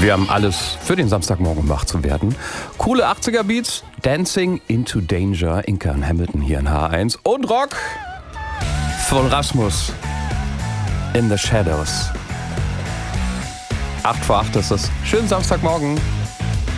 Wir haben alles für den Samstagmorgen, um wach zu werden. Coole 80er-Beats, Dancing into Danger, Inka und Hamilton hier in H1. Und Rock von Rasmus, In the Shadows. 8 vor 8 ist es. Schönen Samstagmorgen.